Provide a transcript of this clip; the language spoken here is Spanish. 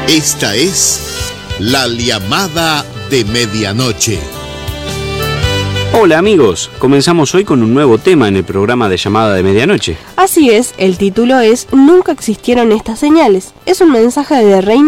Esta es La Llamada de Medianoche. Hola amigos, comenzamos hoy con un nuevo tema en el programa de Llamada de Medianoche. Así es, el título es Nunca existieron estas señales. Es un mensaje de Reina